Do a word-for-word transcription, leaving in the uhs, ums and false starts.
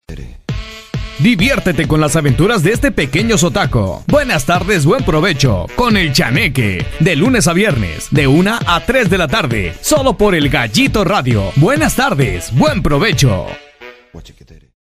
Diviértete con las aventuras de este pequeño sotaco. Buenas tardes, buen provecho con el Chaneque. De lunes a viernes, de una a tres de la tarde, solo por el Gallito Radio. Buenas tardes, buen provecho.